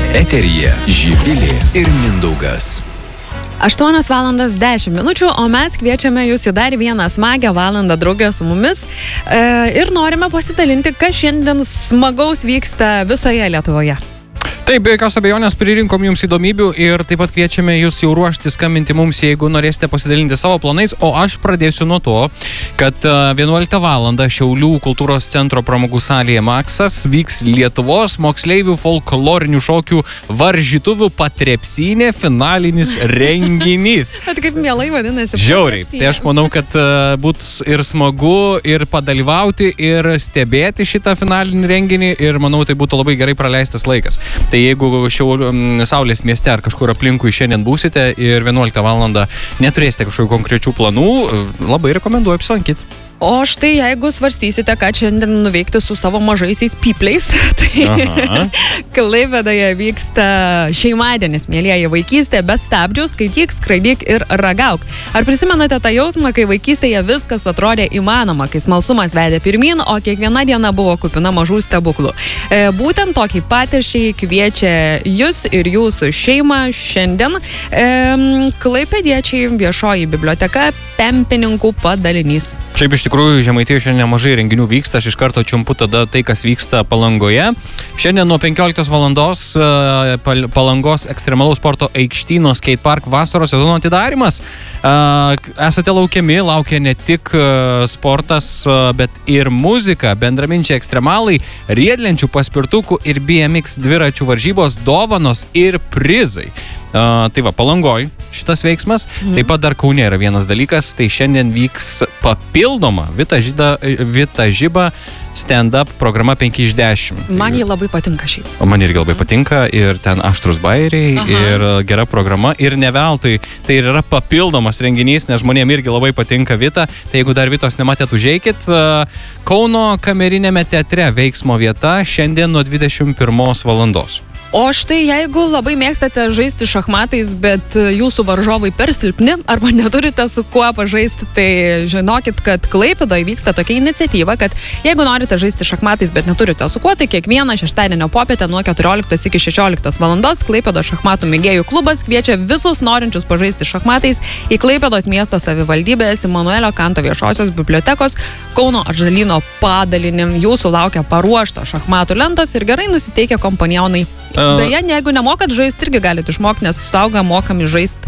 Eteryje Živilė ir Mindaugas. 8:10, o mes kviečiame jūs į dar vieną smagią valandą draugę su mumis ir norime pasidalinti, kas šiandien smagaus vyksta visoje Lietuvoje. Taip, be jokios abejonės pririnkom jums įdomybių ir taip pat kviečiame jūs jau ruošti skambinti mums, jeigu norėsite pasidalinti savo planais, o aš pradėsiu nuo to, kad 11 valandą Šiaulių kultūros centro pramogų salėje Maksas vyks Lietuvos moksleivių folklorinių šokių varžytuvių patrepsynė finalinis renginys. Bet kaip mielai vadinasi. Žiauriai. Tai aš manau, kad būtų ir smagu ir padalyvauti ir stebėti šitą finalinį renginį ir manau, tai būtų labai gerai praleistas laikas. Tai jeigu Saulės mieste ar kažkur aplinkui šiandien būsite ir 11 valandą neturėsite kažkokių konkrečių planų, labai rekomenduoju apsilankyti. O štai jeigu svarstysite, ką šiandien nuveikti su savo mažaisiais pypliais, tai Klaipėdoje vyksta šeimadienis, mielieji, vaikystė be stabdžių, skaityk, skraidyk ir ragauk. Ar prisimenate tą jausmą, kai vaikystėje viskas atrodė įmanoma, kai smalsumas vedė pirmin, o kiekviena diena buvo kupina mažų stebuklų? Būtent tokį patirčiai kviečia jūs ir jūsų šeimą šiandien klaipėdiečiai viešoji biblioteka Pempininkų padalinys. Šiaip iš tikrųjų Žemaitijoje šiandien nemažai renginių vyksta, aš iš karto čiumpu tada tai, kas vyksta Palangoje. Šiandien nuo 15 valandos Palangos ekstremalaus sporto aikštyno skatepark vasaros sezono atidarimas. Esate laukiami, laukia ne tik sportas, bet ir muzika, bendraminčiai ekstremalai, riedlenčių, paspirtukų ir BMX dviračių varžybos, dovanos ir prizai. Tai va, Palangoj šitas veiksmas. Taip pat dar Kaune yra vienas dalykas, tai šiandien vyks papildoma Vita Žiba stand-up programa 5 iš 10. Man jį labai patinka šiaip. O man irgi labai patinka ir ten aštrus bairiai ir gera programa ir ne veltui tai yra papildomas renginys, nes žmonėm irgi labai patinka Vita. Tai jeigu dar Vitos nematėt, užeikit. Kauno kamerinėme teatre veiksmo vieta šiandien nuo 21 valandos. O štai jeigu labai mėgstate žaisti šachmatais, bet jūsų varžovai per silpni arba neturite su kuo pažaisti, tai žinokit, kad Klaipėdoje vyksta tokia iniciatyva, kad jeigu norite žaisti šachmatais, bet neturite su kuo, tai kiekvieną šeštadienio popietę nuo 14 iki 16 valandos Klaipėdos šachmatų mėgėjų klubas kviečia visus norinčius pažaisti šachmatais į Klaipėdos miesto savivaldybės Imanuelio Kanto viešosios bibliotekos Kauno Atžalyno padalinį. Jūsų laukia paruošto šachmatų lentos ir gerai nusiteikę kompanionai. Beje, jeigu nemokat žaisti, irgi galite išmokti, nes suaugę mokomi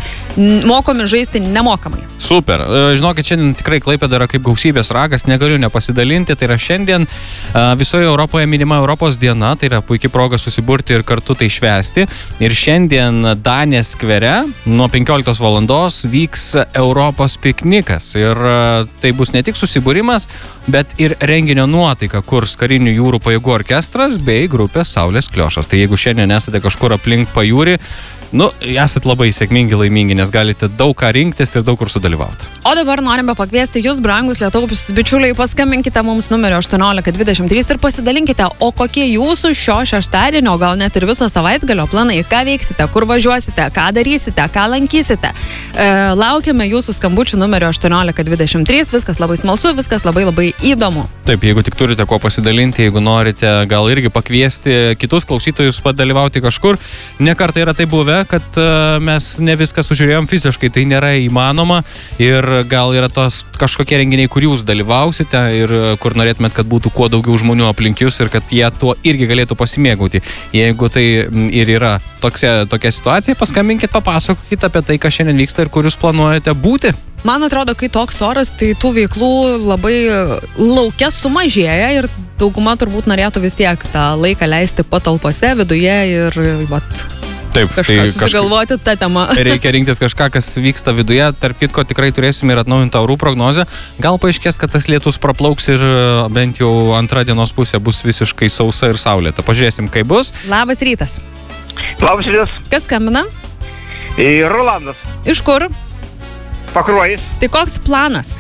žaisti nemokamai. Super. Žinokit, šiandien tikrai Klaipėda yra kaip gausybės ragas, negaliu nepasidalinti. Tai yra šiandien visoje Europoje minima Europos diena, tai yra puikia proga susiburti ir kartu tai švęsti. Ir šiandien Danės skvere nuo 15 valandos vyks Europos piknikas. Ir tai bus ne tik susibūrimas, bet ir renginio nuotaika, kurs karinių jūrų pajėgų orkestras bei grupė Saulės kliošas. Tai jeigu šiandien esate kažkur aplink pajūrį, esate labai sėkmingi, laimingi, nes galite daug ką rinktis ir daug kur sudalyvauti. O dabar norime pakviesti jūs, brangus Lietuvos bičiuliai, paskambinkite mums numeriu 1823 ir pasidalinkite, o kokie jūsų šio šeštadienio, gal net ir viso savaitgalio planai, ką veiksite, kur važiuosite, ką darysite, ką lankysite. Laukiame jūsų skambučių numeriu 1823, viskas labai smalsu, viskas labai įdomu. Taip, jeigu tik turite ko pasidalinti, jeigu norite gal irgi pakviesti kitus klausytojus padalyvauti kažkur, ne kartą yra tai buvę, kad mes ne viską sužiūrėjom fiziškai, tai nėra įmanoma ir gal yra tos kažkokie renginiai, kur jūs dalyvausite ir kur norėtumėt, kad būtų kuo daugiau žmonių aplink jūs ir kad jie tuo irgi galėtų pasimėgauti. Jeigu tai ir yra tokia situacija, paskambinkit, papasakokit apie tai, kas šiandien vyksta ir kur jūs planuojate būti. Man atrodo, kai toks oras, tai tų veiklų labai lauke sumažėja ir dauguma turbūt norėtų vis tiek tą laiką leisti patalpose, viduje ir Taip, susigalvoti tą temą. Reikia rinktis kažką, kas vyksta viduje. Tarp kitko tikrai turėsime ir atnaujintą orų prognozę. Gal paaiškės, kad tas lietus praplauks ir bent jau antra dienos pusė bus visiškai sausa ir saulėta. Pažiūrėsim, kaip bus. Labas rytas. Labas rytas. Kas skambina? Rolandas. Iš kur? Pakruojis. Tai koks planas?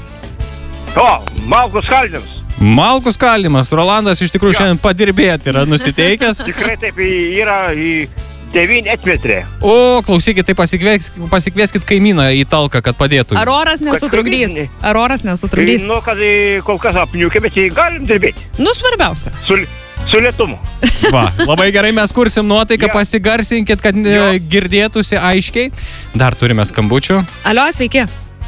Malkų skaldymas. Malkų skaldymas. Rolandas iš tikrųjų šiandien padirbėti yra nusiteikęs. Tikrai taip yra 9 atmetrė. O, klausykit, tai pasikvieskit kaimyną į talką, kad padėtų. Ar oras nesutrukdys? Kad kol kas apniukė, bet galim dirbėti. Svarbiausia. Su lietumu. Va, labai gerai, mes kursim nuotaiką, Jo. pasigarsinkit, kad girdėtųsi aiškiai. Dar turime skambučių. Alio, sveiki.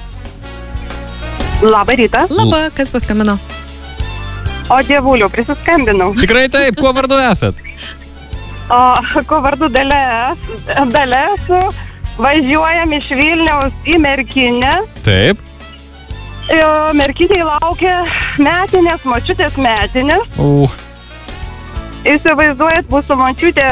Labą rytą. Labą, kas paskambino? O dievuliu, prisiskambinau. Tikrai taip, kuo vardu esat? O kuo vardu Dalia esu. Važiuojam iš Vilniaus į Merkinę. Taip. Merkiniai laukia metinės, močiutės metinės. Įsivaizduojat, mūsų močiutė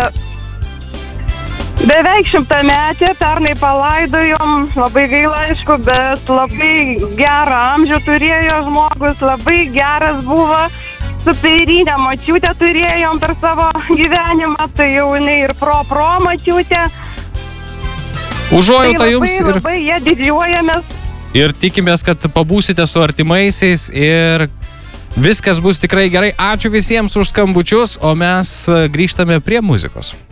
beveik 100 metė, pernai palaidojom, labai gaila aišku, bet labai gerą amžių turėjo žmogus, labai geras buvo, superinę močiutę turėjom per savo gyvenimą, tai jau jinai ir pro močiutė. Užuojauta Tai jums ir... labai jie didžiuojamės. Ir tikimės, kad pabūsite su artimaisiais ir viskas bus tikrai gerai. Ačiū visiems už skambučius, o mes grįžtame prie muzikos.